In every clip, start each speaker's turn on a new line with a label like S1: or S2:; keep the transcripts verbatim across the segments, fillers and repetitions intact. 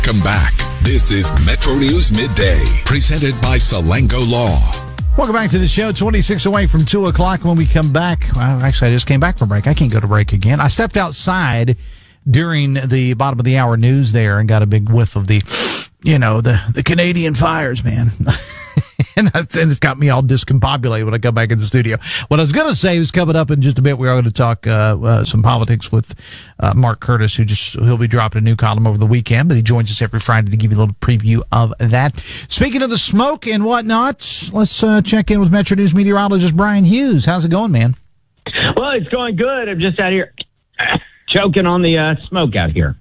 S1: Welcome back. This is Metro News Midday, presented by Salango Law.
S2: Welcome back to the show. twenty-six away from two o'clock. When we come back, well, actually, I just came back from break. I can't go to break again. I stepped outside during the bottom of the hour news there and got a big whiff of the, you know, the, the Canadian fires, man. And it's got me all discombobulated when I come back in the studio. What I was going to say was coming up in just a bit. We are going to talk uh, uh, some politics with uh, Mark Curtis, who just he'll be dropping a new column over the weekend. But he joins us every Friday to give you a little preview of that. Speaking of the smoke and whatnot, let's uh, check in with Metro News meteorologist Brian Hughes. How's it going, man?
S3: Well, it's going good. I'm just out here choking on the uh, smoke out here.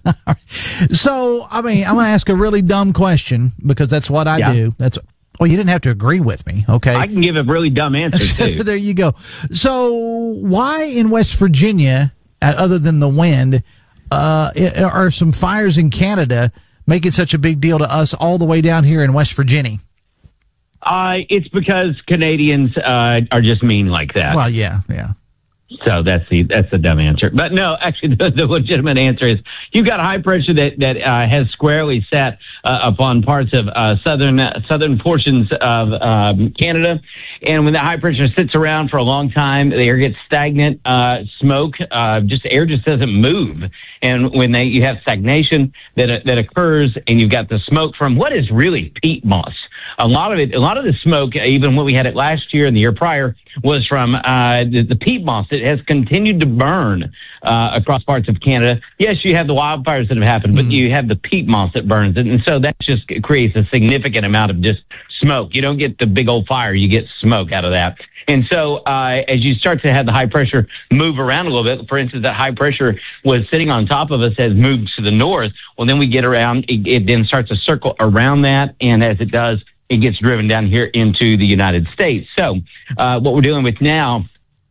S2: So, I mean, I'm going to ask a really dumb question because that's what I
S3: Yeah.
S2: do. That's Well, you didn't have to agree with me, okay?
S3: I can give a really dumb answer, too.
S2: There you go. So why in West Virginia, uh, other than the wind, uh, are some fires in Canada making such a big deal to us all the way down here in West Virginia?
S3: Uh, it's because Canadians uh, are just mean like that.
S2: Well, yeah, yeah.
S3: So that's the that's the dumb answer. But no, actually, the, the legitimate answer is you've got high pressure that that uh, has squarely sat uh, upon parts of uh, southern uh, southern portions of um, Canada, and when the high pressure sits around for a long time, the air gets stagnant. Uh, smoke, uh, just air just doesn't move, and when they you have stagnation that uh, that occurs, and you've got the smoke from what is really peat moss. A lot of it, a lot of the smoke, even when we had it last year and the year prior, was from uh, the, the peat moss that has continued to burn uh, across parts of Canada. Yes, you have the wildfires that have happened, but mm-hmm. you have the peat moss that burns it. And so that just creates a significant amount of just smoke. You don't get the big old fire, you get smoke out of that. And so uh, as you start to have the high pressure move around a little bit, for instance, that high pressure was sitting on top of us, has moved to the north. Well, then we get around, it, it then starts to circle around that. And as it does, it gets driven down here into the United States. So uh, what we're dealing with now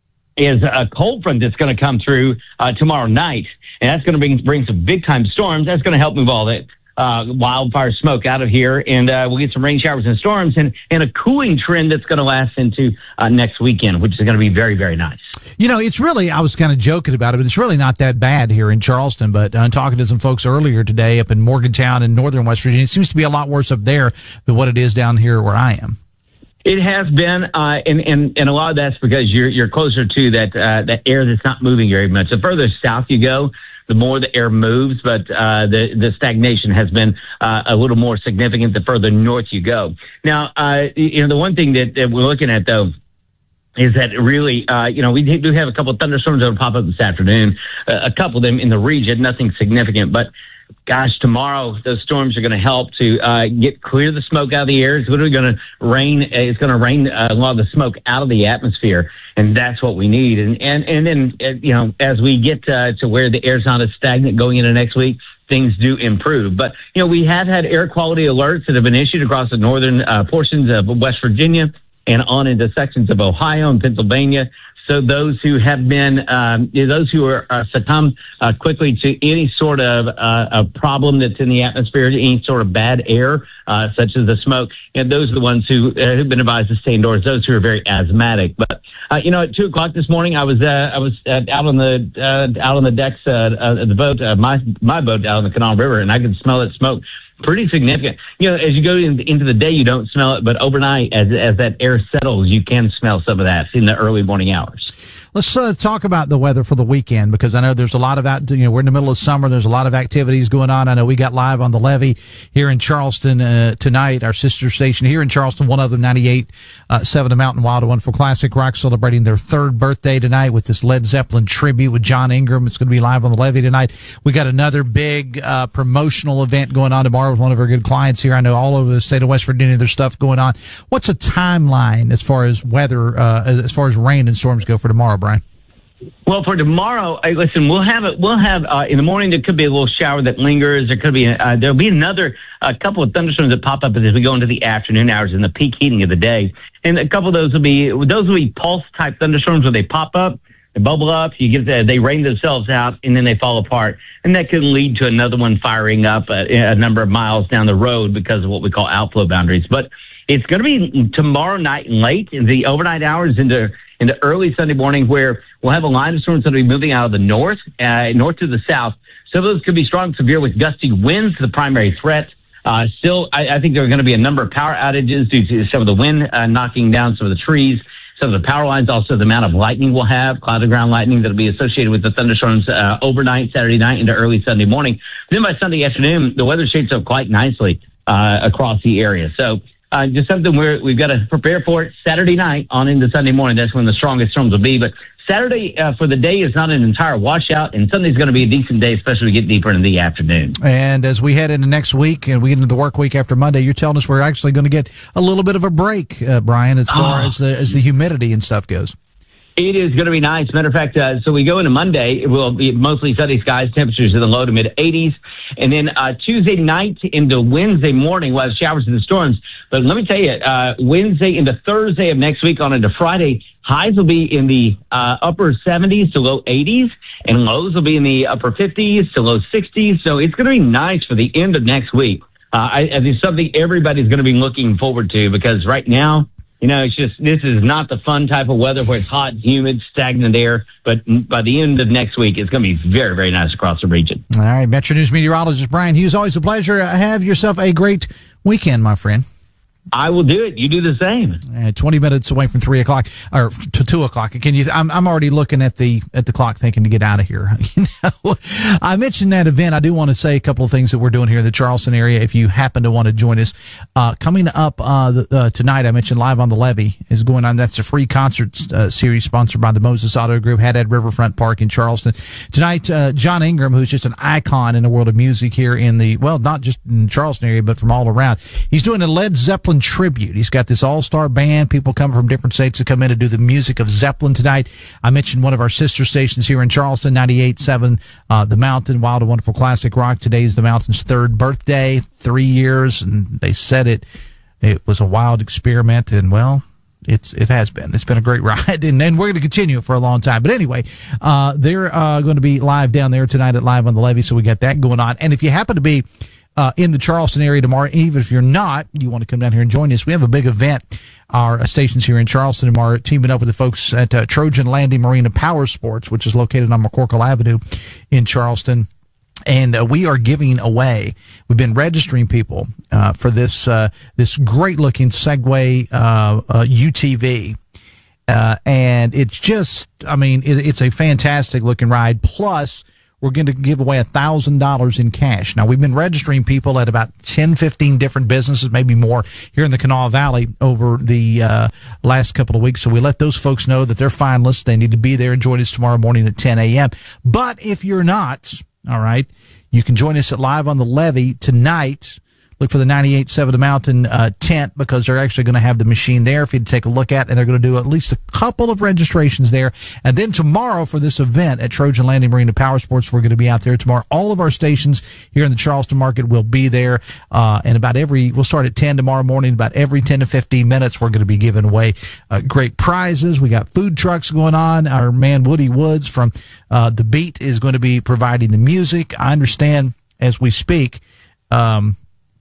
S3: is a cold front that's going to come through uh, tomorrow night, and that's going to bring, bring some big-time storms. That's going to help move all that uh, wildfire smoke out of here, and uh, we'll get some rain showers and storms and, and a cooling trend that's going to last into uh, next weekend, which is going to be very, very nice.
S2: You know, it's really, I was kind of joking about it, but it's really not that bad here in Charleston. But uh, talking to some folks earlier today up in Morgantown in northern West Virginia, it seems to be a lot worse up there than what it is down here where I am.
S3: It has been, uh, and, and, and a lot of that's because you're, you're closer to that, uh, that air that's not moving very much. The further south you go, the more the air moves, but uh, the, the stagnation has been uh, a little more significant the further north you go. Now, uh, you know, the one thing that, that we're looking at, though, is that really, uh, you know, we do have a couple of thunderstorms that will pop up this afternoon, uh, a couple of them in the region, nothing significant, but gosh, tomorrow those storms are going to help to uh, get clear the smoke out of the air. It's literally going to rain. It's going to rain uh, a lot of the smoke out of the atmosphere, and that's what we need. And and and then uh, you know, as we get uh, to where the air's not as stagnant going into next week, things do improve. But you know, we have had air quality alerts that have been issued across the northern uh, portions of West Virginia and on into sections of Ohio and Pennsylvania. So those who have been, um, those who are uh, succumb uh, quickly to any sort of uh, a problem that's in the atmosphere, any sort of bad air, uh, such as the smoke, and those are the ones who uh, have been advised to stay indoors. Those who are very asthmatic. But uh, you know, at two o'clock this morning, I was uh, I was uh, out on the uh, out on the decks uh, of the boat, uh, my my boat out on the Kanawha River, and I could smell that smoke. Pretty significant. You know, as you go in, into the day, you don't smell it, but overnight, as as that air settles, you can smell some of that in the early morning hours.
S2: Let's uh, talk about the weather for the weekend, because I know there's a lot of out, you know, we're in the middle of summer. There's a lot of activities going on. I know we got live on the Levee here in Charleston uh, tonight, our sister station here in Charleston, one of them, ninety-eight point seven, uh, the Mountain Wild Wonderful Classic Rock, celebrating their third birthday tonight with this Led Zeppelin tribute with John Ingram. It's going to be live on the Levee tonight. We got another big uh, promotional event going on tomorrow with one of our good clients here. I know all over the state of West Virginia there's stuff going on. What's a timeline as far as weather, uh, as far as rain and storms go for tomorrow, Brian?
S3: Well, for tomorrow, hey, listen, we'll have it. We'll have uh, in the morning. There could be a little shower that lingers. There could be uh, there'll be another a couple of thunderstorms that pop up as we go into the afternoon hours in the peak heating of the day. And a couple of those will be those will be pulse type thunderstorms where they pop up, they bubble up, you get the, they rain themselves out, and then they fall apart. And that could lead to another one firing up a, a number of miles down the road because of what we call outflow boundaries. But it's going to be tomorrow night and late in the overnight hours into into early Sunday morning, where we'll have a line of storms that will be moving out of the north, uh, north to the south. Some of those could be strong, severe with gusty winds, the primary threat. Uh, still, I, I think there are going to be a number of power outages due to some of the wind uh, knocking down some of the trees, some of the power lines, also the amount of lightning we'll have, cloud to ground lightning that will be associated with the thunderstorms uh, overnight, Saturday night into early Sunday morning. Then by Sunday afternoon, the weather shapes up quite nicely uh, across the area. So uh, just something we're, we've got to prepare for it. Saturday night on into Sunday morning, that's when the strongest storms will be. But Saturday uh, for the day is not an entire washout, and Sunday's going to be a decent day, especially as we get deeper into the afternoon.
S2: And as we head into next week and we get into the work week after Monday, you're telling us we're actually going to get a little bit of a break, uh, Brian, as far oh. as the as the humidity and stuff goes.
S3: It is going to be nice. Matter of fact, uh, so we go into Monday, it will be mostly sunny skies, temperatures in the low to mid eighties. And then uh, Tuesday night into Wednesday morning, we'll have showers and storms. But let me tell you, uh, Wednesday into Thursday of next week on into Friday, highs will be in the uh, upper seventies to low eighties, and lows will be in the upper fifties to low sixties. So it's going to be nice for the end of next week. Uh, I, I think something everybody's going to be looking forward to, because right now, you know, it's just, this is not the fun type of weather where it's hot, humid, stagnant air. But by the end of next week, it's going to be very, very nice across the region.
S2: All right. Metro News meteorologist Brian Hughes, always a pleasure. Have yourself a great weekend, my friend.
S3: I will do it. You do the same.
S2: Uh, Twenty minutes away from three o'clock or to two o'clock. Can you? I'm I'm already looking at the at the clock, thinking to get out of here. You know, I mentioned that event. I do want to say a couple of things that we're doing here in the Charleston area. If you happen to want to join us, uh, coming up uh, the, uh, tonight, I mentioned Live on the Levee is going on. That's a free concert uh, series sponsored by the Moses Auto Group, Haddad Riverfront Park in Charleston tonight. Uh, John Ingram, who's just an icon in the world of music here in the well, not just in the Charleston area, but from all around. He's doing a Led Zeppelin tribute. He's got this all-star band, people come from different states to come in to do the music of Zeppelin tonight. I mentioned one of our sister stations here in Charleston, ninety-eight point seven, uh, The Mountain, Wild and Wonderful Classic Rock. Today is The Mountain's third birthday, three years, and they said it, it was a wild experiment, and well, It's it has been. It's been a great ride, and, and we're going to continue for a long time. But anyway, uh, they're uh, going to be live down there tonight at Live on the Levee, so we got that going on. And if you happen to be Uh, in the Charleston area tomorrow, even if you're not, you want to come down here and join us. We have a big event. Our uh, stations here in Charleston tomorrow, teaming up with the folks at uh, Trojan Landing Marina Power Sports, which is located on McCorkle Avenue in Charleston. And uh, we are giving away, we've been registering people uh, for this uh, this great-looking Segway uh, uh, U T V. Uh, and it's just, I mean, it, it's a fantastic-looking ride. Plus, we're going to give away one thousand dollars in cash. Now, we've been registering people at about ten, fifteen different businesses, maybe more, here in the Kanawha Valley over the uh, last couple of weeks. So we let those folks know that they're finalists. They need to be there and join us tomorrow morning at ten a.m. But if you're not, all right, you can join us at Live on the Levee tonight. Look for the ninety-eight point seven The Mountain uh, tent, because they're actually going to have the machine there for you to take a look at, and they're going to do at least a couple of registrations there. And then tomorrow for this event at Trojan Landing Marina Power Sports, we're going to be out there tomorrow. All of our stations here in the Charleston market will be there, uh, and about every, we'll start at ten tomorrow morning. About every ten to fifteen minutes, we're going to be giving away uh, great prizes. We got food trucks going on. Our man Woody Woods from uh, The Beat is going to be providing the music. I understand as we speak, um,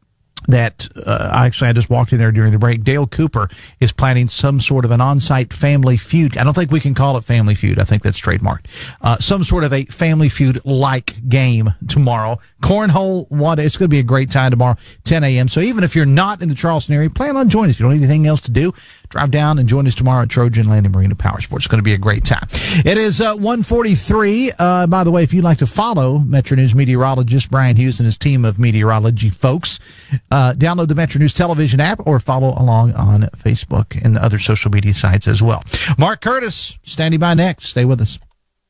S2: that uh, actually I just walked in there during the break. Dale Cooper is planning some sort of an on-site family feud. I don't think we can call it Family Feud. I think that's trademarked. Uh, some sort of a Family Feud-like game tomorrow. Cornhole, what? It's going to be a great time tomorrow, ten a.m. So even if you're not in the Charleston area, plan on joining us. If you don't have anything else to do, drive down and join us tomorrow at Trojan Landing Marina Power Sports. It's going to be a great time. It is uh, one forty-three. Uh, by the way, if you'd like to follow Metro News meteorologist Brian Hughes and his team of meteorology folks, uh, download the Metro News television app or follow along on Facebook and other social media sites as well. Mark Curtis, standing by next. Stay with us.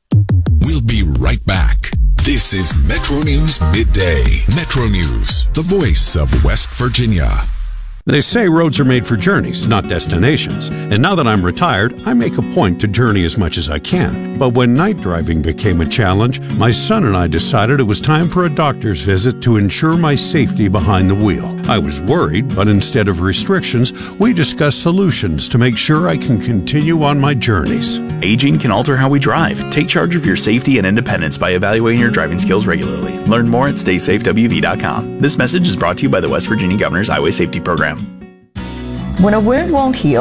S1: We'll be right back. This is Metro News Midday. Metro News, the voice of West Virginia.
S4: They say roads are made for journeys, not destinations. And now that I'm retired, I make a point to journey as much as I can. But when night driving became a challenge, my son and I decided it was time for a doctor's visit to ensure my safety behind the wheel. I was worried, but instead of restrictions, we discussed solutions to make sure I can continue on my journeys.
S5: Aging can alter how we drive. Take charge of your safety and independence by evaluating your driving skills regularly. Learn more at stay safe w v dot com. This message is brought to you by the West Virginia Governor's Highway Safety Program.
S6: When a wound won't heal,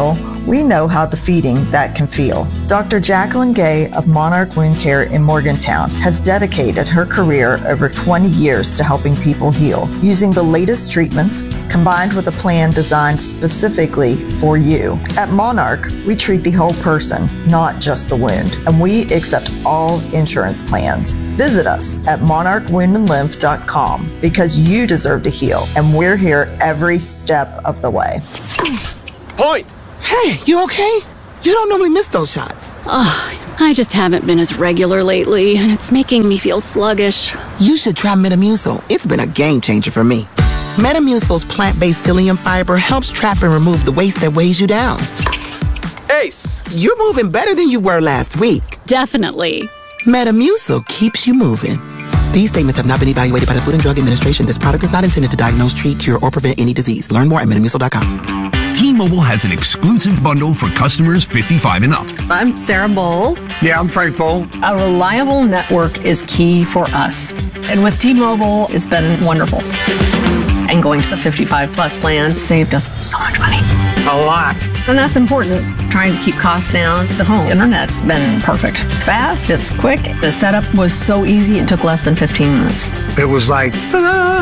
S6: We know how defeating that can feel. Doctor Jacqueline Gay of Monarch Wound Care in Morgantown has dedicated her career over twenty years to helping people heal using the latest treatments combined with a plan designed specifically for you. At Monarch, we treat the whole person, not just the wound, and we accept all insurance plans. Visit us at monarch wound and lymph dot com because you deserve to heal, and we're here every step of the way.
S7: Point!
S8: Hey, you okay? You don't normally miss those shots.
S9: Oh, I just haven't been as regular lately, and it's making me feel sluggish.
S8: You should try Metamucil. It's been a game changer for me. Metamucil's plant-based psyllium fiber helps trap and remove the waste that weighs you down.
S7: Ace!
S8: You're moving better than you were last week.
S9: Definitely.
S8: Metamucil keeps you moving. These statements have not been evaluated by the Food and Drug Administration. This product is not intended to diagnose, treat, cure, or prevent any disease. Learn more at metamucil dot com.
S10: T-Mobile has an exclusive bundle for customers fifty-five and up.
S11: I'm Sarah Bowl.
S12: Yeah, I'm Frank Bowl.
S11: A reliable network is key for us. And with T-Mobile, it's been wonderful. And going to the fifty-five plus plan saved us so much money.
S12: A lot.
S11: And that's important. Trying to keep costs down. The home internet's been perfect. It's fast, it's quick. The setup was so easy, it took less than fifteen minutes.
S12: It was like, ta-da!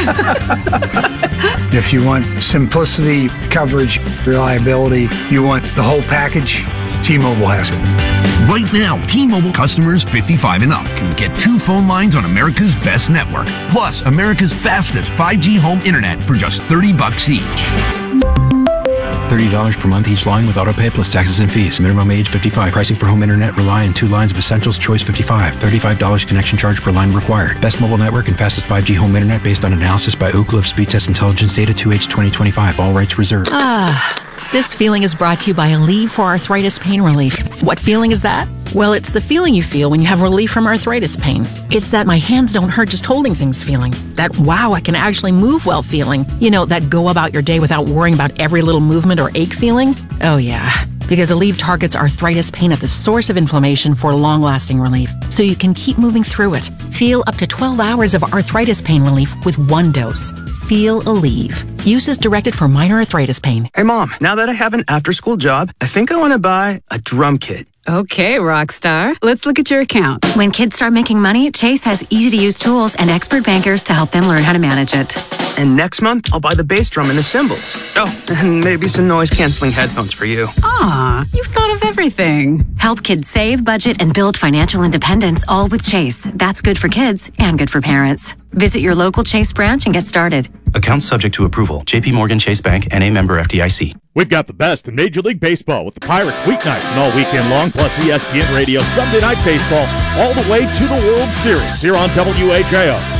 S12: If you want simplicity, coverage, reliability, you want the whole package, T-Mobile has it.
S10: Right now, T-Mobile customers fifty-five and up can get two phone lines on America's best network, plus America's fastest five G home internet for just thirty bucks each.
S13: thirty dollars per month each line with autopay plus taxes and fees. Minimum age fifty-five. Pricing for home internet rely on two lines of Essentials Choice fifty-five. thirty-five dollars connection charge per line required. Best mobile network and fastest five G home internet based on analysis by Ookla of Speed Test Intelligence Data two H twenty twenty-five. All rights reserved.
S14: Ah. This feeling is brought to you by Aleve for Arthritis Pain Relief. What feeling is that? Well, it's the feeling you feel when you have relief from arthritis pain. It's that my hands don't hurt just holding things feeling. That wow, I can actually move well feeling. You know, that go about your day without worrying about every little movement or ache feeling. Oh yeah, because Aleve targets arthritis pain at the source of inflammation for long-lasting relief, so you can keep moving through it. Feel up to twelve hours of arthritis pain relief with one dose. Feel Aleve. Use is directed for minor arthritis pain.
S15: Hey Mom, now that I have an after-school job, I think I want to buy a drum kit.
S16: Okay, Rockstar. Let's look at your account.
S17: When kids start making money, Chase has easy-to-use tools and expert bankers to help them learn how to manage it.
S15: And next month, I'll buy the bass drum and the cymbals. Oh, and maybe some noise-canceling headphones for you.
S16: Aw, you've thought of everything.
S17: Help kids save, budget, and build financial independence, all with Chase. That's good for kids and good for parents. Visit your local Chase branch and get started.
S18: Account subject to approval. J P Morgan Chase Bank, N A member F D I C.
S19: We've got the best in Major League Baseball with the Pirates weeknights and all weekend long, plus E S P N Radio Sunday Night Baseball all the way to the World Series here on W H A O.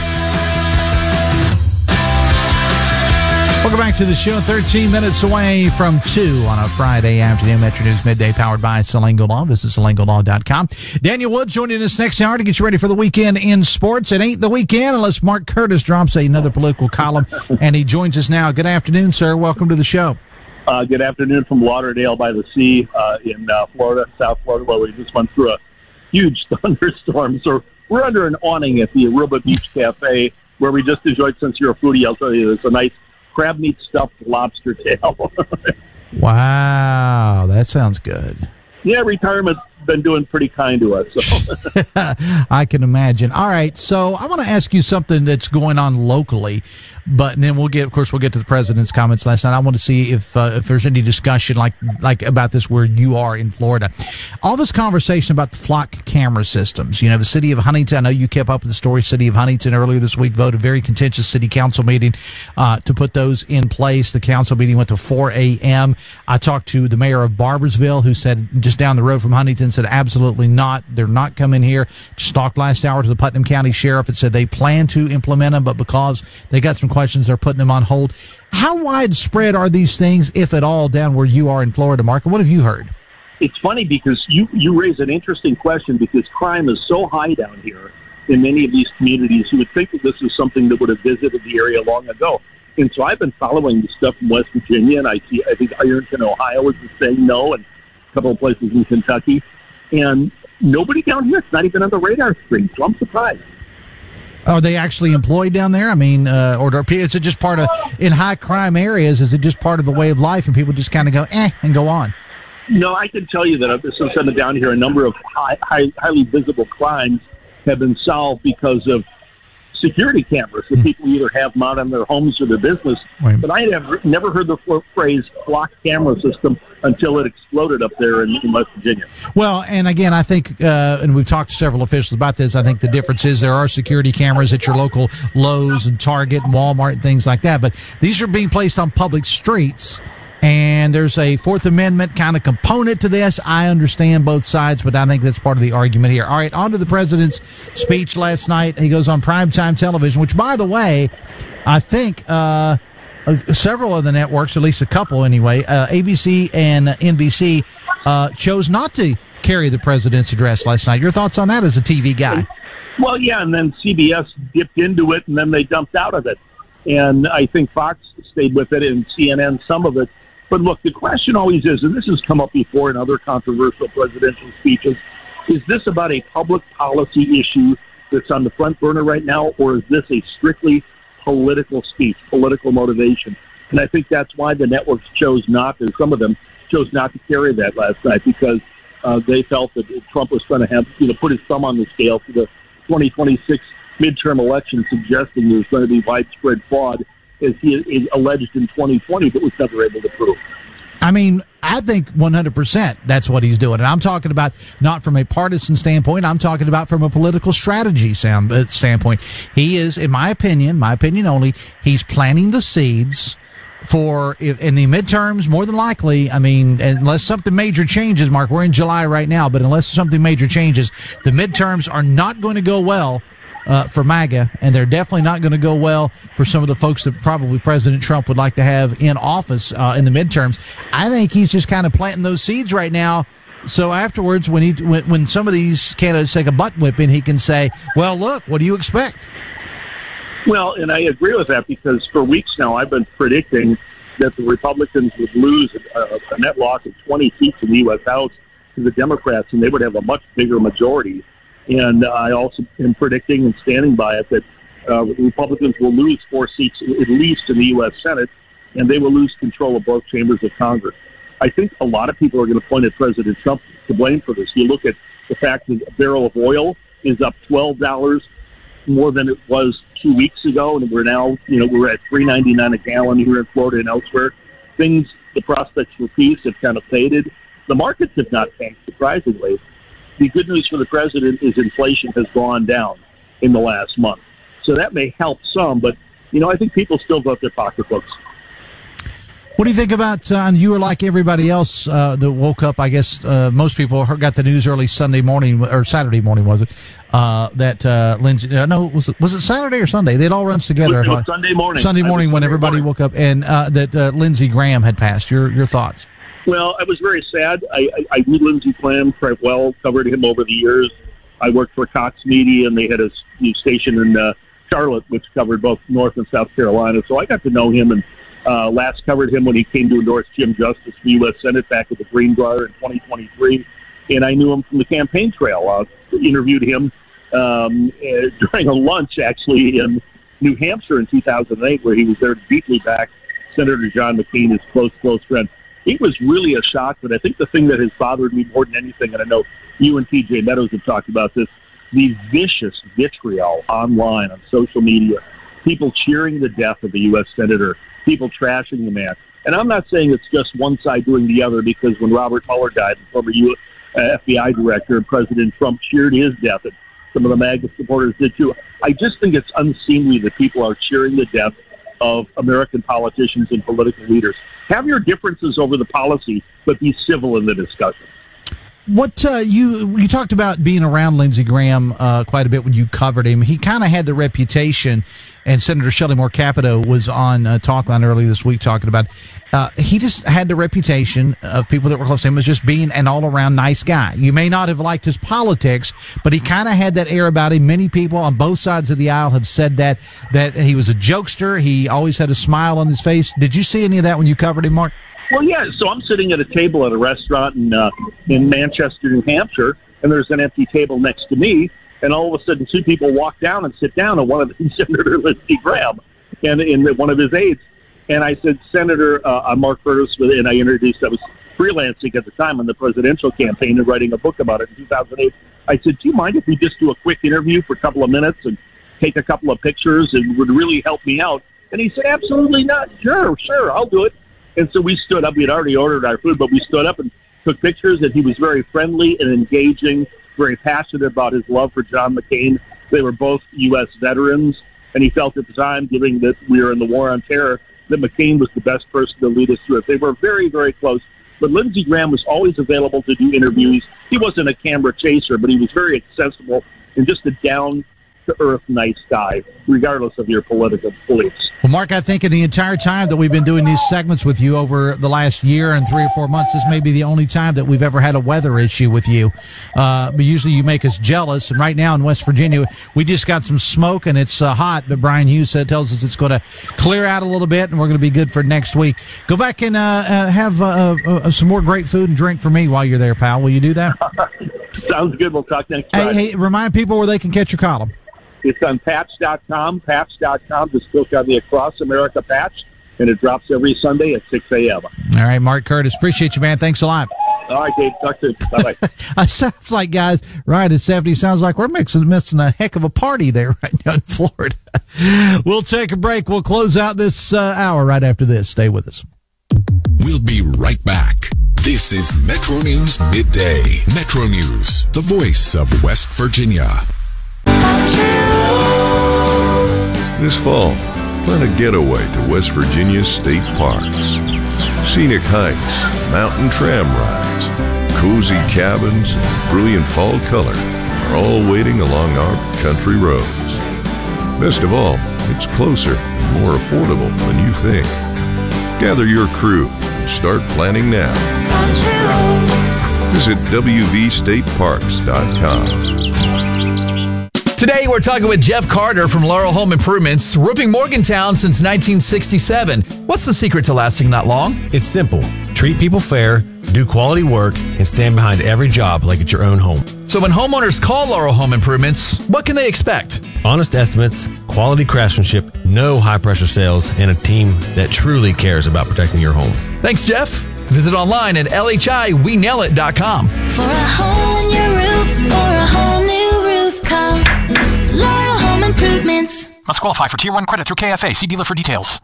S2: Welcome back to the show. thirteen minutes away from two on a Friday afternoon. Metro News Midday powered by Salango Law. Visit salango law dot com. Daniel Wood joining us next hour to get you ready for the weekend in sports. It ain't the weekend unless Mark Curtis drops another political column, and he joins us now. Good afternoon, sir. Welcome to the show.
S20: Uh, good afternoon from Lauderdale by the Sea uh, in uh, Florida, South Florida, where we just went through a huge thunderstorm. So we're under an awning at the Aruba Beach Cafe, where we just enjoyed, since you're a foodie, I'll tell you, it's a nice crab meat stuffed lobster tail.
S2: Wow, that sounds good.
S20: Yeah, retirement's been doing pretty kind to us. So.
S2: I can imagine. All right, so I want to ask you something that's going on locally, but and then we'll get, of course, we'll get to the president's comments last night. I want to see if uh, if there's any discussion like like about this where you are in Florida. All this conversation about the flock camera systems. You know, the city of Huntington. I know you kept up with the story. City of Huntington earlier this week voted a very contentious city council meeting uh, to put those in place. The council meeting went to four a.m. I talked to the mayor of Barboursville, who said just down the road from Huntington, said absolutely not. They're not coming here. Just talked last hour to the Putnam County Sheriff and said they plan to implement them, but because they got some questions, they're putting them on hold. How widespread are these things, if at all, down where you are in Florida, Mark? What have you heard?
S20: It's funny because you, you raise an interesting question, because crime is so high down here in many of these communities. You would think that this is something that would have visited the area long ago. And so I've been following the stuff from West Virginia, and I see, I think Ironton, Ohio is the same, no, and a couple of places in Kentucky. And nobody down here, it's not even on the radar screen, so I'm surprised.
S2: Are they actually employed down there? I mean, uh, or is it just part of, in high crime areas, is it just part of the way of life and people just kind of go, eh, and go on?
S20: No, I can tell you that since I've been down here, a number of high, high, highly visible crimes have been solved because of security cameras that people either have mounted on their homes or their business. Right. But I have never heard the phrase flock camera system until it exploded up there in, in West Virginia.
S2: Well, and again, I think, uh, and we've talked to several officials about this, I think the difference is there are security cameras at your local Lowe's and Target and Walmart and things like that, but these are being placed on public streets. And there's a Fourth Amendment kind of component to this. I understand both sides, but I think that's part of the argument here. All right, on to the president's speech last night. He goes on primetime television, which, by the way, I think uh, several of the networks, at least a couple anyway, uh, A B C and N B C, uh, chose not to carry the president's address last night. Your thoughts on that as a T V guy?
S20: Well, yeah, and then C B S dipped into it, and then they dumped out of it. And I think Fox stayed with it, and C N N some of it. But look, the question always is, and this has come up before in other controversial presidential speeches, is this about a public policy issue that's on the front burner right now, or is this a strictly political speech, political motivation? And I think that's why the networks chose not to, some of them chose not to carry that last night, because uh, they felt that Trump was trying to have, you know, put his thumb on the scale for the twenty twenty-six midterm election, suggesting there's going to be widespread fraud, as he is alleged in twenty twenty, but was never able to prove.
S2: I mean, I think one hundred percent that's what he's doing. And I'm talking about not from a partisan standpoint. I'm talking about from a political strategy standpoint. He is, in my opinion, my opinion only, he's planting the seeds for, in the midterms, more than likely, I mean, unless something major changes, Mark, we're in July right now, but unless something major changes, the midterms are not going to go well Uh, for MAGA, and they're definitely not going to go well for some of the folks that probably President Trump would like to have in office uh, in the midterms. I think he's just kind of planting those seeds right now. So afterwards, when he when, when some of these candidates take a butt whipping, he can say, "Well, look, what do you expect?"
S20: Well, and I agree with that, because for weeks now I've been predicting that the Republicans would lose a, a net loss of twenty seats in the U S House to the Democrats, and they would have a much bigger majority. And I also am predicting and standing by it that uh, the Republicans will lose four seats at least in the U S Senate, and they will lose control of both chambers of Congress. I think a lot of people are going to point at President Trump to blame for this. You look at the fact that a barrel of oil is up twelve dollars more than it was two weeks ago, and we're now, you know, we're at three ninety-nine a gallon here in Florida and elsewhere. Things, the prospects for peace have kind of faded. The markets have not tanked, surprisingly. The good news for the president is inflation has gone down in the last month. So that may help some, but, you know, I think people still vote their pocketbooks.
S2: What do you think about, uh, you were like everybody else uh, that woke up, I guess uh, most people heard, got the news early Sunday morning, or Saturday morning, was it, uh, that uh, Lindsey, uh, no, was it, was it Saturday or Sunday? It all runs together.
S20: It was Sunday morning.
S2: Sunday morning when everybody woke up, and uh, that uh, Lindsey Graham had passed. Your your thoughts?
S20: Well, I was very sad. I, I, I knew Lindsey Graham quite well, covered him over the years. I worked for Cox Media, and they had a station in uh, Charlotte, which covered both North and South Carolina. So I got to know him, and uh, last covered him when he came to endorse Jim Justice for the U S Senate back at the Greenbrier in twenty twenty-three. And I knew him from the campaign trail. I uh, interviewed him um, uh, during a lunch, actually, in New Hampshire in two thousand eight, where he was there to deeply back Senator John McCain, his close, close friend. It was really a shock, but I think the thing that has bothered me more than anything, and I know you and T J Meadows have talked about this, the vicious vitriol online, on social media, people cheering the death of the U S Senator, people trashing the man. And I'm not saying it's just one side doing the other, because when Robert Mueller died, the former U S F B I director, and President Trump cheered his death, and some of the MAGA supporters did too. I just think it's unseemly that people are cheering the death of American politicians and political leaders. Have your differences over the policy, but be civil in the discussion.
S2: What uh, you you talked about being around Lindsey Graham uh, quite a bit when you covered him. He kind of had the reputation, and Senator Shelley Moore Capito was on uh, Talkline earlier this week talking about. Uh, he just had the reputation of people that were close to him as just being an all-around nice guy. You may not have liked his politics, but he kind of had that air about him. Many people on both sides of the aisle have said that that he was a jokester. He always had a smile on his face. Did you see any of that when you covered him, Mark?
S20: Well, yeah. So I'm sitting at a table at a restaurant in uh, in Manchester, New Hampshire, and there's an empty table next to me. And all of a sudden, two people walk down and sit down, and one of them, Senator Lindsey Graham, and, and one of his aides. And I said, Senator, uh, I'm Mark Curtis, and I introduced, I was freelancing at the time on the presidential campaign and writing a book about it in two thousand eight. I said, do you mind if we just do a quick interview for a couple of minutes and take a couple of pictures and would really help me out? And he said, absolutely not. Sure, sure, I'll do it. And so we stood up. We had already ordered our food, but we stood up and took pictures, and he was very friendly and engaging, very passionate about his love for John McCain. They were both U S veterans, and he felt at the time, given that we were in the war on terror, that McCain was the best person to lead us through it. They were very, very close. But Lindsey Graham was always available to do interviews. He wasn't a camera chaser, but he was very accessible and just a down-to-earth, nice guy, regardless of your political beliefs.
S2: Well, Mark, I think in the entire time that we've been doing these segments with you over the last year and three or four months, this may be the only time that we've ever had a weather issue with you. Uh, but usually you make us jealous. And right now in West Virginia, we just got some smoke and it's uh, hot. But Brian Hughes uh, tells us it's going to clear out a little bit and we're going to be good for next week. Go back and uh, uh, have uh, uh, some more great food and drink for me while you're there, pal. Will you do that?
S20: Sounds good. We'll talk next
S2: hey,
S20: time.
S2: hey, remind people where they can catch your column.
S20: It's on patch dot com, patch dot com. Just click on the Across America patch, and it drops every Sunday at six a.m.
S2: All right, Mark Curtis. Appreciate you, man. Thanks a lot.
S20: All right, Dave. Talk soon. Bye-bye.
S2: It sounds like, guys, right at seventy, sounds like we're mixing, missing a heck of a party there right now in Florida. We'll take a break. We'll close out this uh, hour right after this. Stay with us.
S1: We'll be right back. This is Metro News Midday. Metro News, the voice of West Virginia.
S21: This fall, plan a getaway to West Virginia's state parks. Scenic hikes, mountain tram rides, cozy cabins, and brilliant fall color are all waiting along our country roads. Best of all, it's closer and more affordable than you think. Gather your crew and start planning now. Visit w v state parks dot com.
S22: Today, we're talking with Jeff Carter from Laurel Home Improvements, roofing Morgantown since nineteen sixty-seven. What's the secret to lasting that long?
S23: It's simple. Treat people fair, do quality work, and stand behind every job like it's your own home.
S22: So when homeowners call Laurel Home Improvements, what can they expect?
S23: Honest estimates, quality craftsmanship, no high-pressure sales, and a team that truly cares about protecting your home.
S22: Thanks, Jeff. Visit online at L H I we nail it dot com.
S24: For a hole in your roof or a whole new roof, call Laurel Home Improvements.
S25: Must qualify for Tier one credit through K F A. See dealer for details.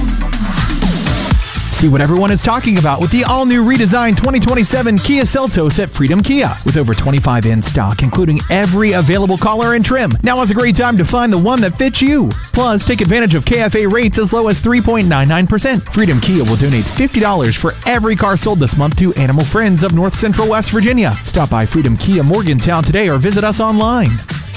S26: See what everyone is talking about with the all-new redesigned twenty twenty-seven Kia Seltos at Freedom Kia. With over twenty-five in stock, including every available color and trim. Now is a great time to find the one that fits you. Plus, take advantage of K F A rates as low as three point nine nine percent. Freedom Kia will donate fifty dollars for every car sold this month to Animal Friends of North Central West Virginia. Stop by Freedom Kia Morgantown today or visit us online.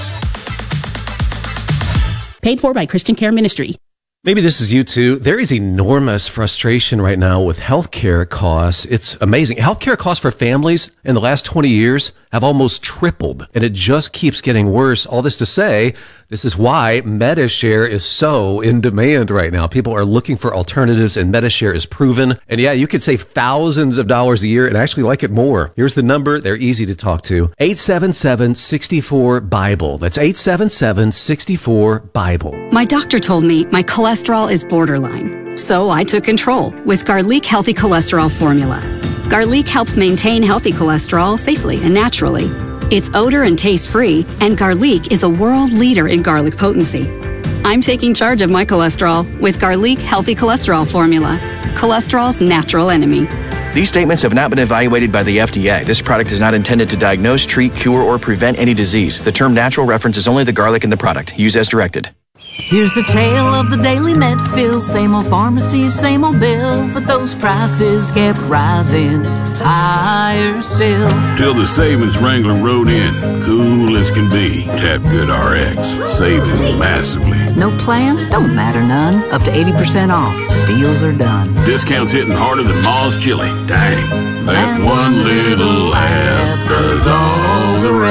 S27: Paid for by Christian Care Ministry.
S28: Maybe this is you too. There is enormous frustration right now with healthcare costs. It's amazing. Healthcare costs for families in the last twenty years have almost tripled, and it just keeps getting worse. All this to say, this is why Medi-Share is so in demand right now. People are looking for alternatives, and Medi-Share is proven. And yeah, you could save thousands of dollars a year and actually like it more. Here's the number. They're easy to talk to. eight seven seven, six four, BIBLE. That's eight seven seven, six four, BIBLE.
S9: My doctor told me my cholesterol is borderline, so I took control with Garlic Healthy Cholesterol Formula. Garlic helps maintain healthy cholesterol safely and naturally. It's odor and taste free, and Garlic is a world leader in garlic potency. I'm taking charge of my cholesterol with Garlic Healthy Cholesterol Formula, cholesterol's natural enemy.
S29: These statements have not been evaluated by the F D A. This product is not intended to diagnose, treat, cure, or prevent any disease. The term natural references only the garlic in the product. Use as directed.
S30: Here's the tale of the daily med fill. Same old pharmacy, same old bill, but those prices kept rising higher still.
S31: Till the savings wrangler rode in, cool as can be. Tap Good R X, saving massively.
S30: No plan? Don't matter none. Up to eighty percent off. Deals are done.
S31: Discounts hitting harder than Ma's chili. Dang, that one little app does all the rest.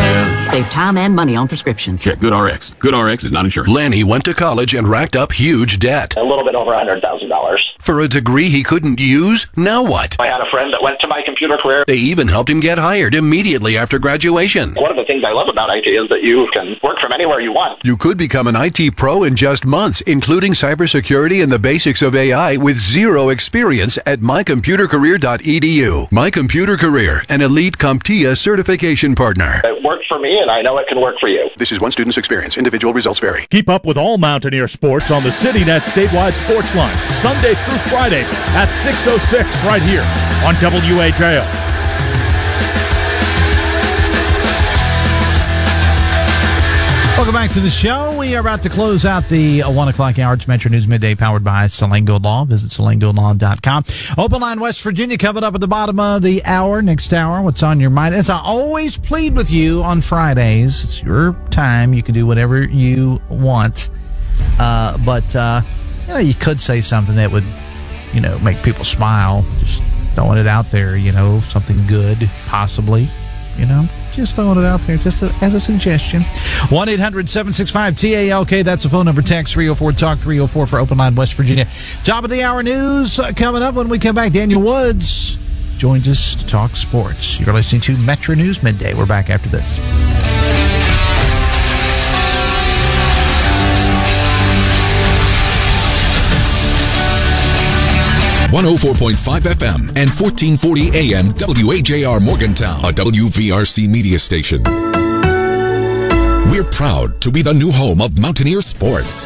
S30: Save time and money on prescriptions.
S31: Check GoodRx. GoodRx is not insured.
S1: Lanny went to college and racked up huge debt.
S3: A little bit over one hundred thousand dollars.
S1: For a degree he couldn't use? Now what?
S3: I had a friend that went to My Computer Career.
S1: They even helped him get hired immediately after graduation.
S3: One of the things I love about I T is that you can work from anywhere you want.
S1: You could become an I T pro in just months, including cybersecurity and the basics of A I with zero experience at my computer career dot e d u. My Computer Career, an elite CompTIA certification partner.
S3: It worked for me, and I know it can work for you.
S1: This is one student's experience. Individual results vary.
S19: Keep up with all Mountaineer sports on the CityNet statewide sports line, Sunday through Friday at six oh six right here on W H A O.
S2: Welcome back to the show. We are about to close out the uh, one o'clock hour. It's Metro News Midday powered by Selengo Law. Visit selengo law dot com. Open Line West Virginia coming up at the bottom of the hour. Next hour, what's on your mind? As I always plead with you on Fridays, it's your time. You can do whatever you want. Uh, but, uh, you know, you could say something that would, you know, make people smile. Just throwing it out there, you know, something good, possibly, you know. Just throwing it out there, just a, as a suggestion. one eight hundred seven six five T A L K. That's the phone number. Text three oh four talk three oh four for Open Line West Virginia. Top of the hour news uh, coming up when we come back. Daniel Woods joins us to talk sports. You're listening to Metro News Midday. We're back after this.
S1: one oh four point five F M and fourteen forty A M W H A R Morgantown, a W V R C media station. We're proud to be the new home of Mountaineer sports.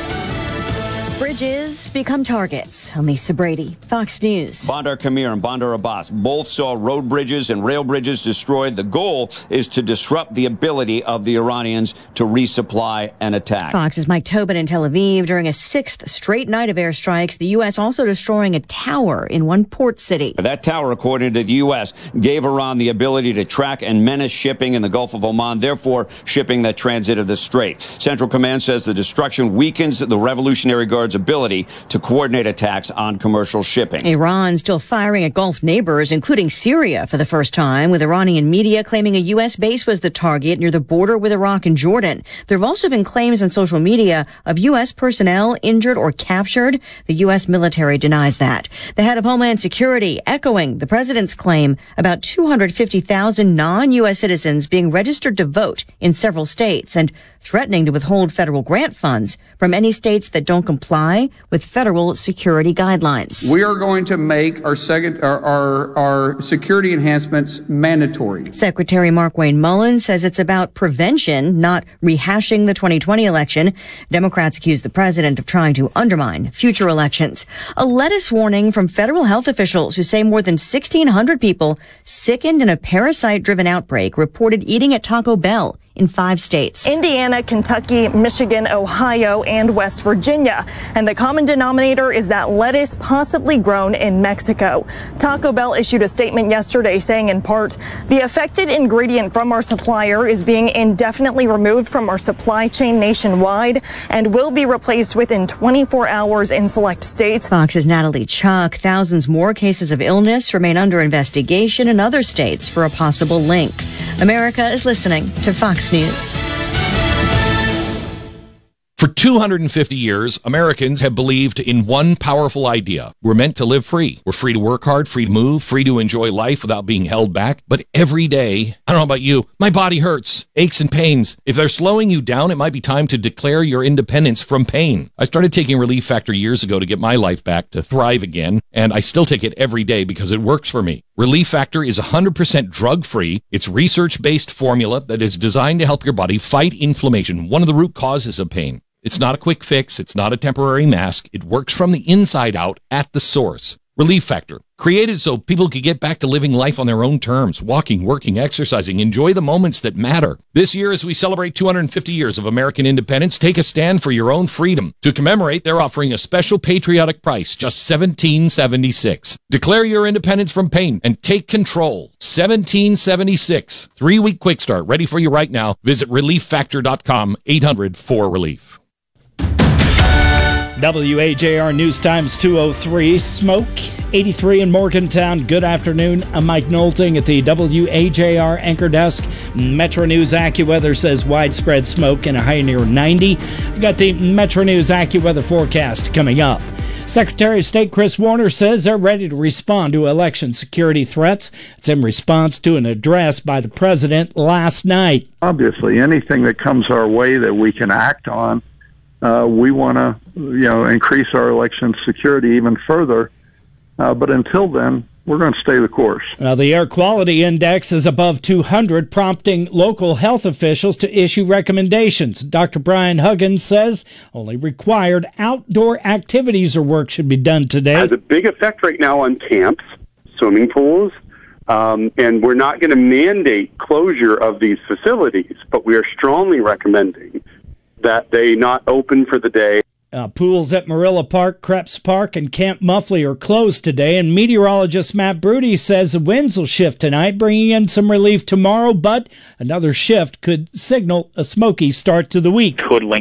S4: Bridges become targets. I'm Lisa Brady, Fox News.
S5: Bandar Kamir and Bandar Abbas both saw road bridges and rail bridges destroyed. The goal is to disrupt the ability of the Iranians to resupply and attack.
S4: Fox's Mike Tobin in Tel Aviv. During a sixth straight night of airstrikes, the U S also destroying a tower in one port city.
S5: That tower, according to the U S, gave Iran the ability to track and menace shipping in the Gulf of Oman, therefore shipping that transited the strait. Central Command says the destruction weakens the Revolutionary Guard's ability to coordinate attacks on commercial shipping.
S4: Iran still firing at Gulf neighbors, including Syria, for the first time, with Iranian media claiming a U S base was the target near the border with Iraq and Jordan. There have also been claims on social media of U S personnel injured or captured. The U S military denies that. The head of Homeland Security echoing the president's claim about two hundred fifty thousand non-U S citizens being registered to vote in several states and threatening to withhold federal grant funds from any states that don't comply with federal security guidelines.
S6: We are going to make our second, our, our, our security enhancements mandatory.
S4: Secretary Mark Wayne Mullin says it's about prevention, not rehashing the twenty twenty election. Democrats accuse the president of trying to undermine future elections. A lettuce warning from federal health officials who say more than sixteen hundred people sickened in a parasite-driven outbreak reported eating at Taco Bell in five states.
S7: Indiana, Kentucky, Michigan, Ohio, and West Virginia. And the common denominator is that lettuce possibly grown in Mexico. Taco Bell issued a statement yesterday saying in part, the affected ingredient from our supplier is being indefinitely removed from our supply chain nationwide and will be replaced within twenty-four hours in select states.
S4: Fox's Natalie Chuck. Thousands more cases of illness remain under investigation in other states for a possible link. America is listening to Fox News.
S8: For two hundred fifty years, Americans have believed in one powerful idea. We're meant to live free. We're free to work hard, free to move, free to enjoy life without being held back. But every day, I don't know about you, my body hurts, aches and pains. If they're slowing you down, it might be time to declare your independence from pain. I started taking Relief Factor years ago to get my life back, to thrive again, and I still take it every day because it works for me. Relief Factor is one hundred percent drug-free. It's research-based formula that is designed to help your body fight inflammation, one of the root causes of pain. It's not a quick fix. It's not a temporary mask. It works from the inside out at the source. Relief Factor, created so people could get back to living life on their own terms, walking, working, exercising, enjoy the moments that matter. This year, as we celebrate two hundred fifty years of American independence, take a stand for your own freedom. To commemorate, they're offering a special patriotic price, just seventeen seventy-six. Declare your independence from pain and take control. seventeen seventy-six. Three-week quick start, ready for you right now. Visit relief factor dot com, eight hundred four relief.
S10: W A J R News Times two oh three. Smoke, eighty-three in Morgantown. Good afternoon. I'm Mike Nolting at the W A J R anchor desk. Metro News AccuWeather says widespread smoke and a high near ninety. We've got the Metro News AccuWeather forecast coming up. Secretary of State Chris Warner says they're ready to respond to election security threats. It's in response to an address by the president last night.
S11: Obviously, anything that comes our way that we can act on, uh, we want to, you know, increase our election security even further. Uh, but until then, we're going to stay the course.
S10: Now, the air quality index is above two hundred, prompting local health officials to issue recommendations. Doctor Brian Huggins says only required outdoor activities or work should be done today.
S12: It has a big effect right now on camps, swimming pools, um, and we're not going to mandate closure of these facilities, but we are strongly recommending that they not open for the day.
S10: Uh, pools at Marilla Park, Krebs Park, and Camp Muffley are closed today, and meteorologist Matt Broody says the winds will shift tonight, bringing in some relief tomorrow, but another shift could signal a smoky start to the week.
S13: Could link